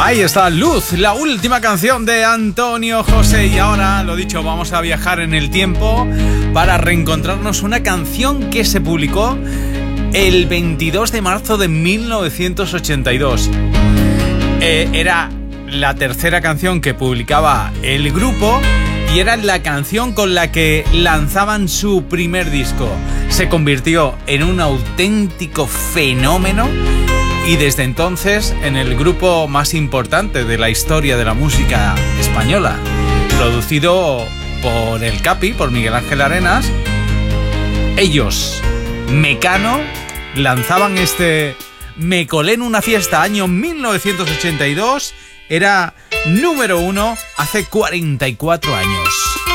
Ahí está Luz, la última canción de Antonio José. Y ahora, lo dicho, vamos a viajar en el tiempo para reencontrarnos una canción que se publicó el 22 de marzo de 1982. Era la tercera canción que publicaba el grupo y era la canción con la que lanzaban su primer disco. Se convirtió en un auténtico fenómeno y desde entonces en el grupo más importante de la historia de la música española, producido por el Capi, por Miguel Ángel Arenas. Ellos, Mecano, lanzaban este Me colé en una fiesta, año 1982. Era número 1 hace 44 años.